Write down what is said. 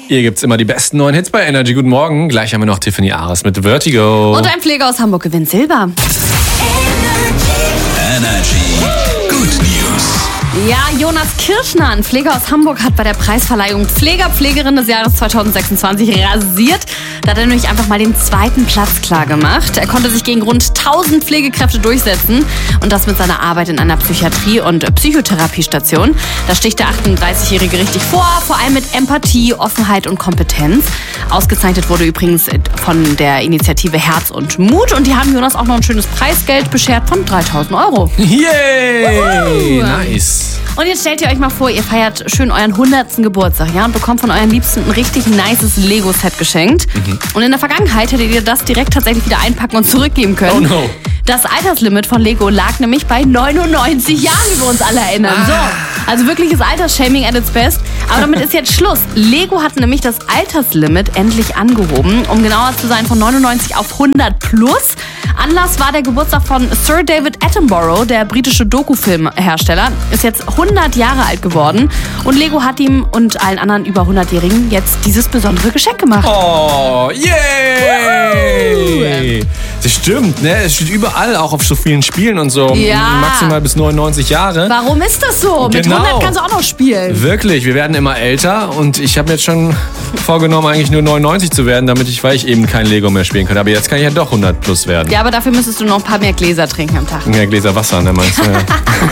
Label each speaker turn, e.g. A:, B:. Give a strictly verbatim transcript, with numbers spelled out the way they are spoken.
A: Hier gibt's immer die besten neuen Hits bei Energy. Guten Morgen. Gleich haben wir noch Tiffany Ares mit Vertigo.
B: Und ein Pfleger aus Hamburg gewinnt Silber.
C: Energy. Good News.
B: Ja, Jonas Kirschner, ein Pfleger aus Hamburg, hat bei der Preisverleihung Pfleger, Pflegerin des Jahres zweitausendsechsundzwanzig rasiert. Da hat er nämlich einfach mal den zweiten Platz klar gemacht. Er konnte sich gegen rund tausend Pflegekräfte durchsetzen und das mit seiner Arbeit in einer Psychiatrie- und Psychotherapiestation. Da sticht der achtunddreißigjährige richtig vor, vor allem mit Empathie, Offenheit und Kompetenz. Ausgezeichnet wurde übrigens von der Initiative Herz und Mut und die haben Jonas auch noch ein schönes Preisgeld beschert von dreitausend Euro.
A: Yay! Nice.
B: Und jetzt stellt ihr euch mal vor, ihr feiert schön euren hundertsten Geburtstag, ja, und bekommt von euren Liebsten ein richtig nices Lego-Set geschenkt. Mhm. Und in der Vergangenheit hättet ihr das direkt tatsächlich wieder einpacken und zurückgeben können.
A: Oh no.
B: Das Alterslimit von Lego lag nämlich bei neunundneunzig Jahren, wie wir uns alle erinnern.
A: Ah.
B: So, also wirkliches Altersshaming at its best. Aber damit ist jetzt Schluss. Lego hat nämlich das Alterslimit endlich angehoben, um genauer zu sein, von neunundneunzig auf hundert plus. Anlass war der Geburtstag von Sir David Attenborough, der britische Dokufilmhersteller, ist jetzt hundert Jahre alt geworden und Lego hat ihm und allen anderen über hundertjährigen jetzt dieses besondere Geschenk gemacht.
A: Oh, yay! Das stimmt, ne? Es steht überall, auch auf so vielen Spielen und so,
B: Ja.
A: maximal bis neunundneunzig Jahre.
B: Warum ist das so? Mit
A: Genau.
B: hundert kannst du auch noch spielen.
A: Wirklich, wir werden immer älter und ich habe mir jetzt schon vorgenommen, eigentlich nur neunundneunzig zu werden, damit ich, weil ich eben kein Lego mehr spielen kann. Aber jetzt kann ich ja doch hundert plus werden.
B: Ja, aber dafür müsstest du noch ein paar mehr Gläser trinken am Tag.
A: Ja, Gläser Wasser, ne, meinst du? Ja.